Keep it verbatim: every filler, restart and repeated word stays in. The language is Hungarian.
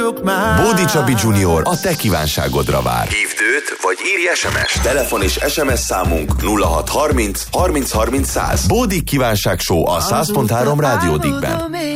vagyok már. Bódi Csabi junior a te kívánságodra vár. Hívd őt, vagy írj es em es. Telefon és es em es számunk nulla hat harminc harminc harminc száz. Bódi kívánság show a száz pont három Rádió Digben.